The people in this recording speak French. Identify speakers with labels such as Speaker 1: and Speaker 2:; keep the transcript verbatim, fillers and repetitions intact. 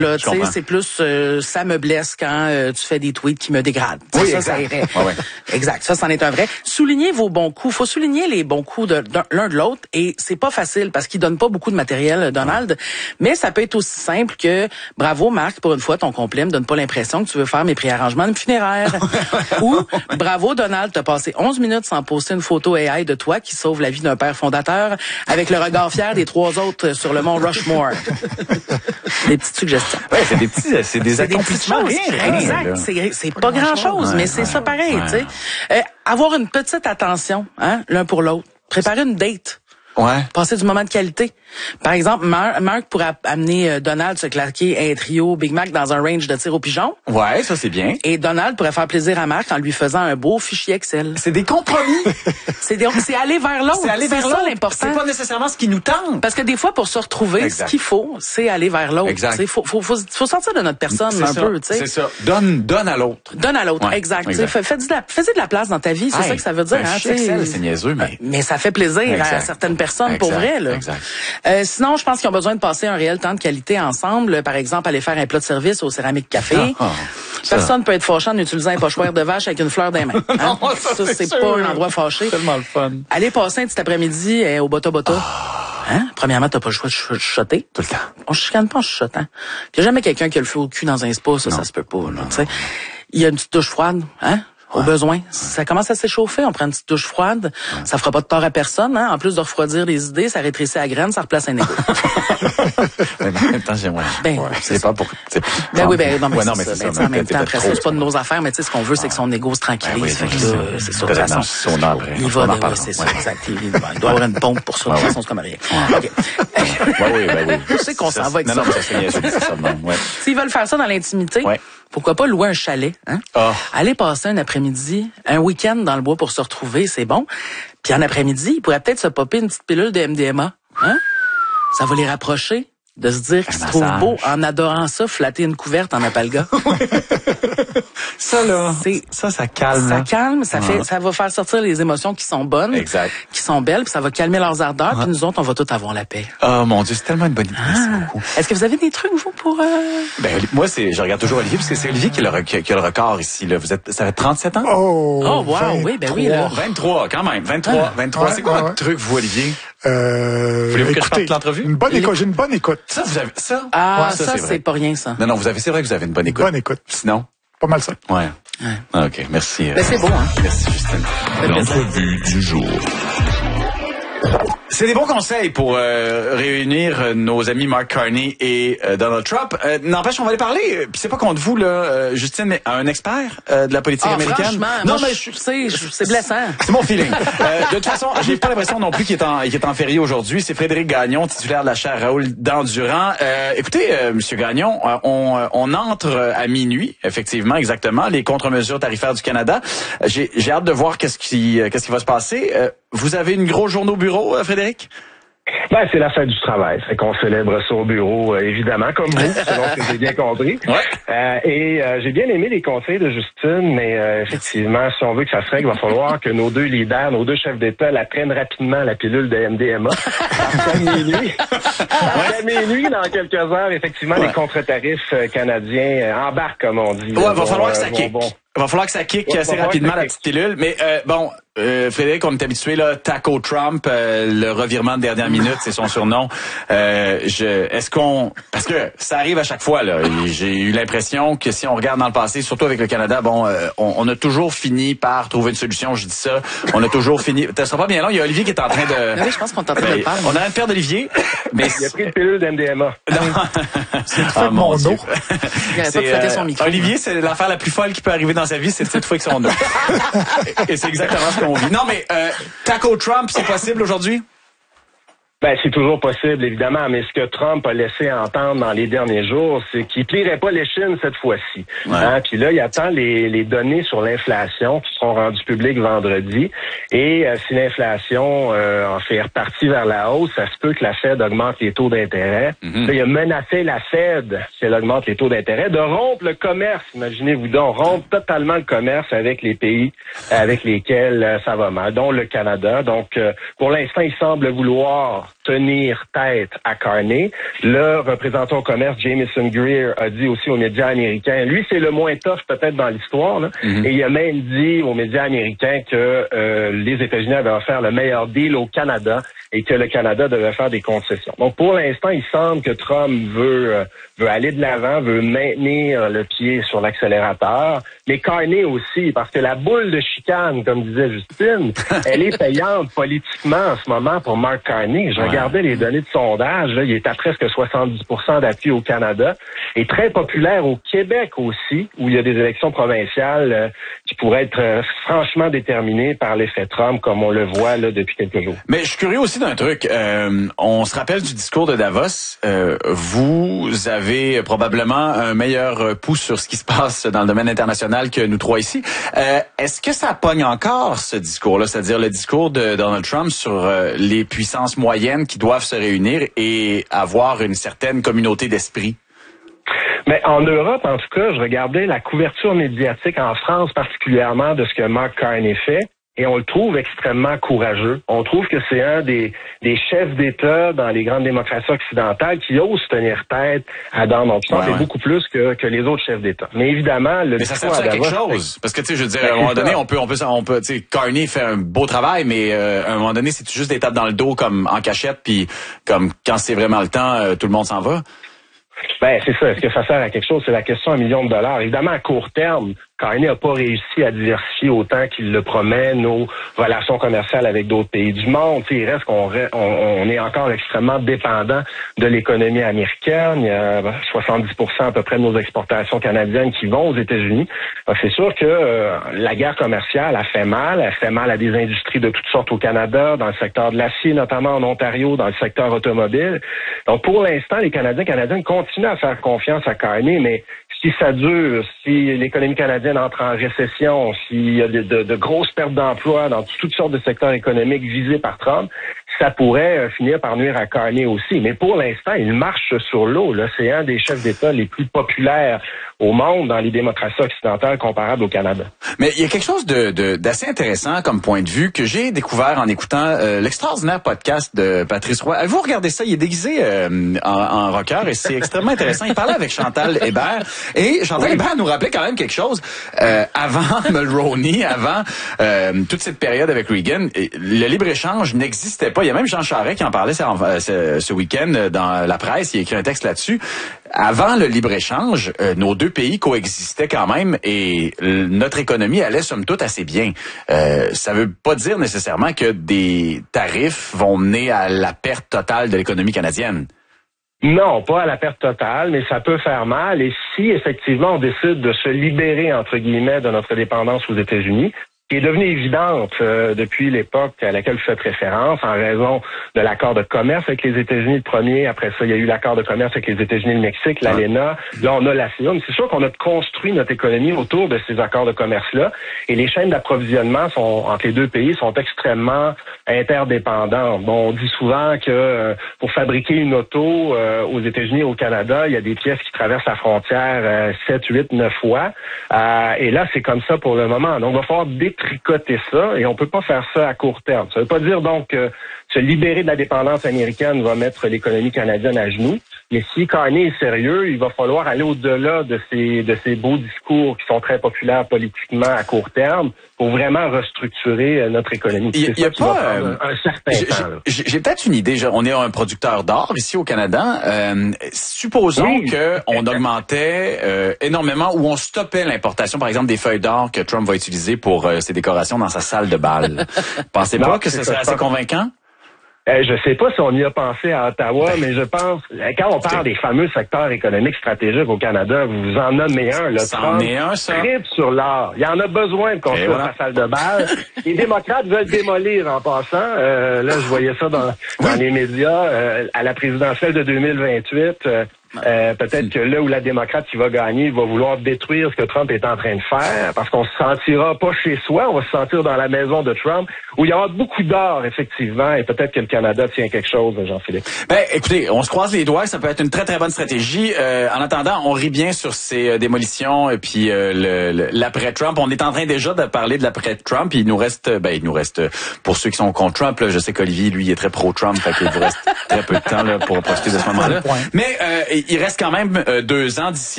Speaker 1: Là, tu sais, c'est plus euh, ça me blesse quand euh, tu fais des tweets qui me dégradent. Oui, ça, exact. Ça irait. Ouais, ouais. Exact. Ça, c'en est un vrai. Soulignez vos bons coups. Faut souligner les bons coups de, de l'un de l'autre, et c'est pas facile parce qu'il donne pas beaucoup de matériel, Donald. Mais ça peut être aussi simple que bravo Marc, pour une fois ton complet me donne pas l'impression que tu veux faire mes préarrangements de funéraires. Ou bravo Donald, t'as passé onze minutes sans poster une photo A I de toi qui sauve la vie d'un père fondateur avec le regard fier des trois autres sur le mont Rushmore. Des petites suggestions.
Speaker 2: Ouais, c'est des petits, c'est des
Speaker 1: c'est
Speaker 2: accomplissements.
Speaker 1: Des rien, exact. C'est, c'est pas, pas grand chose, ouais, mais c'est ouais, ça pareil, ouais. Tu sais. Euh, avoir une petite attention, hein, l'un pour l'autre. Préparer une date.
Speaker 2: Ouais.
Speaker 1: Passer du moment de qualité. Par exemple, Mar- Marc pourrait amener Donald se claquer un trio Big Mac dans un range de tir au pigeon.
Speaker 2: Ouais, ça c'est bien.
Speaker 1: Et Donald pourrait faire plaisir à Marc en lui faisant un beau fichier Excel.
Speaker 2: C'est des compromis.
Speaker 1: c'est, des, c'est aller vers l'autre.
Speaker 2: C'est aller vers
Speaker 1: c'est
Speaker 2: l'autre.
Speaker 1: Ça l'important.
Speaker 2: C'est pas nécessairement ce qui nous tente.
Speaker 1: Parce que des fois, pour se retrouver, exact. Ce qu'il faut, c'est aller vers l'autre. Exact. Il faut, faut, faut, faut sortir de notre personne c'est un
Speaker 2: ça.
Speaker 1: peu, tu sais.
Speaker 2: C'est ça. Donne, donne à l'autre.
Speaker 1: Donne à l'autre, ouais. Exact. exact. Fais, fais de la, fais de la place dans ta vie, c'est hey, ça que ça veut dire.
Speaker 2: Un
Speaker 1: hein,
Speaker 2: Excel, c'est niaiseux, mais...
Speaker 1: Mais ça fait plaisir exact. À certaines personnes, exact. Pour vrai. Là.
Speaker 2: Exact.
Speaker 1: Euh, sinon, je pense qu'ils ont besoin de passer un réel temps de qualité ensemble. Par exemple, aller faire un plat de service au Céramique Café. Ah, oh, personne ne peut être fâché en utilisant un pochoir de vache avec une fleur dans les mains. Hein? Non, ça, ça, c'est, c'est pas un endroit fâché.
Speaker 2: C'est tellement le fun.
Speaker 1: Aller passer un petit après-midi euh, au Bota Bota. Oh. Hein? Premièrement, t'as pas le choix de chuchoter.
Speaker 2: Tout le temps.
Speaker 1: On chicane pas en chuchotant. Il y a jamais quelqu'un qui a le feu au cul dans un spa, ça, non. Ça se peut pas. Là, tu sais. Il y a une petite douche froide, hein? Au ouais. besoin. Ouais. Si ça commence à s'échauffer, on prend une petite douche froide. Ouais. Ça fera pas de tort à personne, hein. En plus de refroidir les idées, ça rétrécit la graine, ça replace un égo.
Speaker 2: Mais en même temps, j'aimerais.
Speaker 1: Ben,
Speaker 2: ouais, c'est, c'est pas pour, c'est,
Speaker 1: ben oui, ben, non, mais
Speaker 2: ouais,
Speaker 1: c'est
Speaker 2: non, mais
Speaker 1: ça.
Speaker 2: c'est
Speaker 1: Ben,
Speaker 2: ça.
Speaker 1: En même temps, après ça, c'est pas de nos affaires, mais tu sais, ce qu'on veut, c'est que son égo se tranquillise. Ben oui, fait que là, c'est sûr. De toute façon,
Speaker 2: son âme,
Speaker 1: il va, de, c'est ça, exact. Il doit avoir une pompe pour ça. De toute façon, c'est comme rien. OK.
Speaker 2: Oui, ben oui.
Speaker 1: Je sais qu'on s'en va avec ça.
Speaker 2: Non, non, c'est ça, ouais.
Speaker 1: S'ils veulent faire ça dans l'intimité, pourquoi pas louer un chalet, hein? Oh. Aller passer un après-midi, un week-end dans le bois pour se retrouver, c'est bon. Puis en après-midi, il pourrait peut-être se popper une petite pilule de M D M A, hein? Ça va les rapprocher de se dire qu'ils se trouvent beaux en adorant ça, flatter une couverte en apalga.
Speaker 2: Ça, là, c'est, ça, ça calme.
Speaker 1: Ça
Speaker 2: là.
Speaker 1: calme, ça
Speaker 2: ah.
Speaker 1: fait, ça va faire sortir les émotions qui sont bonnes,
Speaker 2: exact.
Speaker 1: Qui sont belles, puis ça va calmer leurs ardeurs, ah. Puis nous autres, on va tous avoir la paix.
Speaker 2: Oh mon Dieu, c'est tellement une bonne idée.
Speaker 1: Ah. Est-ce que vous avez des trucs, vous, pour... Euh...
Speaker 2: Ben, moi, c'est, je regarde toujours Olivier, parce que c'est Olivier qui a le, qui a le record ici, là. Vous êtes, ça fait trente-sept ans?
Speaker 3: Oh!
Speaker 1: Oh, wow, vingt-trois. Oui, ben oui, là.
Speaker 2: vingt-trois, quand même. vingt-trois, ah. vingt-trois. Ouais, c'est quoi ouais, votre truc, vous, Olivier?
Speaker 3: Euh,
Speaker 2: Voulez-vous que je parte l'entrevue?
Speaker 3: Une bonne écoute, j'ai une bonne écoute.
Speaker 2: Ça, vous avez, ça?
Speaker 1: Ah, ouais, ça, ça c'est, c'est pas rien, ça.
Speaker 2: Non, non, vous avez, c'est vrai que vous avez une bonne écoute.
Speaker 3: Bonne écoute.
Speaker 2: Sinon?
Speaker 3: Pas mal ça.
Speaker 2: Ouais. ouais. Ah, OK, merci.
Speaker 1: Ben, c'est bon, hein.
Speaker 2: Merci, Justine.
Speaker 4: L'entrevue du jour.
Speaker 2: C'est des bons conseils pour euh, réunir nos amis Mark Carney et euh, Donald Trump. Euh, n'empêche, on va aller parler, puis c'est pas contre vous, là, euh, Justine, mais à un expert euh, de la politique
Speaker 1: ah,
Speaker 2: américaine.
Speaker 1: Non, mais je sais, c'est blessant.
Speaker 2: C'est mon feeling. euh, de toute façon, j'ai pas l'impression non plus qu'il est en, qu'il est en férié aujourd'hui. C'est Frédéric Gagnon, titulaire de la chaire Raoul Dandurand. Euh, écoutez, euh, Monsieur Gagnon, euh, on, on entre à minuit, effectivement, exactement, les contre-mesures tarifaires du Canada. J'ai, j'ai hâte de voir qu'est-ce qui, qu'est-ce qui va se passer. Euh, vous avez une grosse journée au bureau, euh, Frédéric?
Speaker 5: Ben, c'est la fête du travail. C'est qu'on célèbre ça au bureau, euh, évidemment, comme vous, selon ce que j'ai bien compris.
Speaker 2: Ouais.
Speaker 5: Euh, et euh, j'ai bien aimé les conseils de Justine, mais euh, effectivement, si on veut que ça se règle, il va falloir que nos deux leaders, nos deux chefs d'État, la prennent rapidement, la pilule de M D M A. Après minuit, après minuit, dans quelques heures, effectivement, ouais. Les contre-tarifs canadiens embarquent, comme on dit.
Speaker 2: Ouais,
Speaker 5: là,
Speaker 2: va
Speaker 5: bon,
Speaker 2: falloir
Speaker 5: euh,
Speaker 2: que ça
Speaker 5: bon,
Speaker 2: kick.
Speaker 5: Bon.
Speaker 2: Il va falloir que ça kick ouais, assez rapidement, la petite pilule. Mais euh, bon, euh, Frédéric, on est habitué, là, Taco Trump, euh, le revirement de dernière minute, c'est son surnom. Euh, je, est-ce qu'on... Parce que ça arrive à chaque fois, là. J'ai eu l'impression que si on regarde dans le passé, surtout avec le Canada, bon, euh, on, on a toujours fini par trouver une solution, je dis ça. On a toujours fini... Ça sera pas bien long, il y a Olivier qui est en train de...
Speaker 1: Oui, je pense qu'on est en train de le perdre.
Speaker 2: On a un père d'Olivier, mais...
Speaker 5: Il a pris une pilule d'M D M A.
Speaker 3: C'est ah, mon Dieu.
Speaker 1: Il n'avait pas flatté son micro.
Speaker 2: Olivier, c'est l'affaire la plus folle qui peut arriver dans sa vie, c'est de cette fois que son dos. Et c'est exactement ce qu'on vit. Non, mais euh, Taco Trump, c'est possible aujourd'hui?
Speaker 5: Ben, c'est toujours possible, évidemment, mais ce que Trump a laissé entendre dans les derniers jours, c'est qu'il plierait pas l'échine cette fois-ci. Ouais. Hein? Puis là, il attend les, les données sur l'inflation qui seront rendues publiques vendredi. Et euh, si l'inflation euh, en fait repartie vers la hausse, ça se peut que la Fed augmente les taux d'intérêt. Mm-hmm. Là, il a menacé la Fed, si elle augmente les taux d'intérêt, de rompre le commerce. Imaginez-vous donc, rompre totalement le commerce avec les pays avec lesquels euh, ça va mal, dont le Canada. Donc, euh, pour l'instant, il semble vouloir tenir tête à Carney. Le représentant au commerce, Jameson Greer, a dit aussi aux médias américains, lui, c'est le moins tough peut-être dans l'histoire, là, mm-hmm. et il a même dit aux médias américains que euh, les États-Unis avaient offert le meilleur deal au Canada et que le Canada devait faire des concessions. Donc, pour l'instant, il semble que Trump veut, euh, veut aller de l'avant, veut maintenir le pied sur l'accélérateur, mais Carney aussi, parce que la boule de chicane, comme disait Justine, elle est payante politiquement en ce moment pour Mark Carney. Je regardais les données de sondage, là, il est à presque soixante-dix pour cent d'appui au Canada et très populaire au Québec aussi, où il y a des élections provinciales euh, qui pourraient être euh, franchement déterminées par l'effet Trump, comme on le voit là depuis quelques jours.
Speaker 2: Mais je suis curieux aussi d'un truc. Euh, on se rappelle du discours de Davos. Euh, vous avez probablement un meilleur pouce sur ce qui se passe dans le domaine international que nous trois ici. Euh, est-ce que ça pogne encore ce discours-là, c'est-à-dire le discours de Donald Trump sur euh, les puissances moyennes qui doivent se réunir et avoir une certaine communauté d'esprit?
Speaker 5: Mais en Europe, en tout cas, je regardais la couverture médiatique en France particulièrement de ce que Mark Carney fait. Et on le trouve extrêmement courageux. On trouve que c'est un des, des chefs d'État dans les grandes démocraties occidentales qui ose tenir tête à Donald Trump, ouais, ouais. et beaucoup plus que, que les autres chefs d'État. Mais évidemment, le
Speaker 2: mais ça sert à quelque chose. Parce que tu sais, je veux dire, à un moment donné, on peut, on peut, on peut, tu sais, Carney fait un beau travail, mais euh, à un moment donné, c'est juste des tapes dans le dos comme en cachette, puis comme quand c'est vraiment le temps, euh, tout le monde s'en va.
Speaker 5: Ben, c'est ça. Est-ce que ça sert à quelque chose? C'est la question à un million de dollars. Évidemment, à court terme, Carney n'a pas réussi à diversifier autant qu'il le promet nos relations commerciales avec d'autres pays du monde. T'sais, il reste qu'on on, on est encore extrêmement dépendant de l'économie américaine. Il y a soixante-dix pour cent à peu près de nos exportations canadiennes qui vont aux États-Unis. Donc, c'est sûr que euh, la guerre commerciale a fait mal. Elle fait mal à des industries de toutes sortes au Canada, dans le secteur de l'acier, notamment en Ontario, dans le secteur automobile. Donc, pour l'instant, les Canadiens et Canadiennes continuent à faire confiance à Carney, mais si ça dure, si l'économie canadienne entre en récession, s'il y a de, de, de grosses pertes d'emplois dans toutes sortes de secteurs économiques visés par Trump, ça pourrait euh, finir par nuire à Carney aussi. Mais pour l'instant, il marche sur l'eau. Là, c'est un des chefs d'État les plus populaires au monde dans les démocraties occidentales comparables au Canada.
Speaker 2: Mais il y a quelque chose de, de d'assez intéressant comme point de vue que j'ai découvert en écoutant euh, l'extraordinaire podcast de Patrice Roy. Avez-vous regardé ça? Il est déguisé euh, en, en rocker et c'est extrêmement intéressant. Il parlait avec Chantal Hébert et Chantal oui. Hébert nous rappelait quand même quelque chose. Euh, avant Mulroney, avant euh, toute cette période avec Reagan, le libre-échange n'existait pas. Il y a même Jean Charest qui en parlait ce, ce, ce week-end dans la presse. Il a écrit un texte là-dessus. Avant le libre-échange, euh, nos deux pays coexistaient quand même et euh, notre économie allait somme toute assez bien. Euh, ça veut pas dire nécessairement que des tarifs vont mener à la perte totale de l'économie canadienne.
Speaker 5: Non, pas à la perte totale, mais ça peut faire mal. Et si effectivement on décide de se libérer, entre guillemets, de notre dépendance aux États-Unis, qui est devenue évidente euh, depuis l'époque à laquelle vous faites référence, en raison de l'accord de commerce avec les États-Unis le premier. Après ça, il y a eu l'accord de commerce avec les États-Unis et le Mexique, l'ALENA. Là, on a la C I A. Mais c'est sûr qu'on a construit notre économie autour de ces accords de commerce-là. Et les chaînes d'approvisionnement sont entre les deux pays sont extrêmement interdépendantes. Bon, on dit souvent que euh, pour fabriquer une auto euh, aux États-Unis et au Canada, il y a des pièces qui traversent la frontière euh, sept, huit, neuf fois. Euh, et là, c'est comme ça pour le moment. Donc, il va falloir tricoter ça et on peut pas faire ça à court terme. Ça veut pas dire donc que se libérer de la dépendance américaine va mettre l'économie canadienne à genoux. Mais si Carney est sérieux, il va falloir aller au-delà de ces de ces beaux discours qui sont très populaires politiquement à court terme pour vraiment restructurer notre économie.
Speaker 2: Il y a pas euh,
Speaker 5: un certain temps.
Speaker 2: J'ai, j'ai peut-être une idée. On est un producteur d'or ici au Canada. Euh, supposons oui. que on augmentait euh, énormément ou on stoppait l'importation, par exemple, des feuilles d'or que Trump va utiliser pour euh, ses décorations dans sa salle de bal. Pensez non, pas que ce serait assez convaincant?
Speaker 5: Euh, je sais pas si on y a pensé à Ottawa, mais je pense, quand on parle des fameux secteurs économiques stratégiques au Canada, vous en nommez un, là.
Speaker 2: Ça en est un, ça.
Speaker 5: Tripe sur l'art. Il y en a besoin de construire voilà. sa salle de bal. Les démocrates veulent démolir en passant. Euh, là, je voyais ça dans, dans les médias. Euh, à la présidentielle de deux mille vingt-huit, euh, Euh, peut-être que là où la démocrate qui va gagner, il va vouloir détruire ce que Trump est en train de faire, parce qu'on se sentira pas chez soi, on va se sentir dans la maison de Trump, où il y aura beaucoup d'or, effectivement, et peut-être que le Canada tient quelque chose, Jean-Philippe.
Speaker 2: Ben, écoutez, on se croise les doigts, ça peut être une très, très bonne stratégie. Euh, en attendant, on rit bien sur ces euh, démolitions et puis euh, le, le, l'après-Trump. On est en train déjà de parler de l'après-Trump. Il nous reste, ben, il nous reste, pour ceux qui sont contre Trump, là, je sais qu'Olivier, lui, il est très pro-Trump, fait qu'il vous reste très peu de temps là, pour profiter de ce moment-là. Mais euh, il reste quand même euh, deux ans d'ici